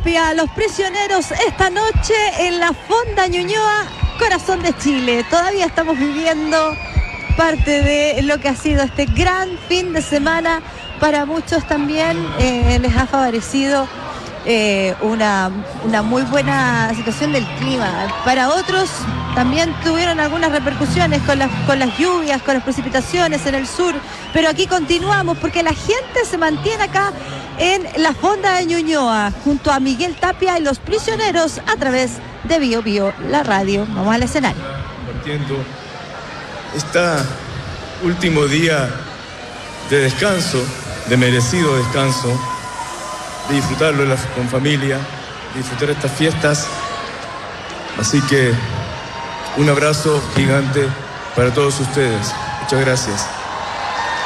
Tapia, Los Prisioneros, esta noche en la Fonda Ñuñoa, corazón de Chile. Todavía estamos viviendo parte de lo que ha sido este gran fin de semana. Para muchos también les ha favorecido una muy buena situación del clima. Para otros también tuvieron algunas repercusiones con las lluvias, con las precipitaciones en el sur, pero aquí continuamos porque la gente se mantiene acá en la Fonda de Ñuñoa junto a Miguel Tapia y Los Prisioneros a través de Bio Bio, la radio. Vamos al escenario. Compartiendo este último día de descanso, de merecido descanso, de disfrutarlo con familia, de disfrutar estas fiestas. Así que un abrazo gigante para todos ustedes. Muchas gracias.